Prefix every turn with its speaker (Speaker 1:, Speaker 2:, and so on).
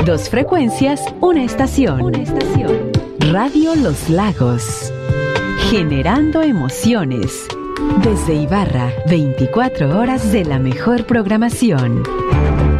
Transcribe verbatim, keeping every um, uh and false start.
Speaker 1: Dos frecuencias, una estación. Una estación. Radio Los Lagos. Generando emociones. Desde Ibarra, veinticuatro horas de la mejor programación.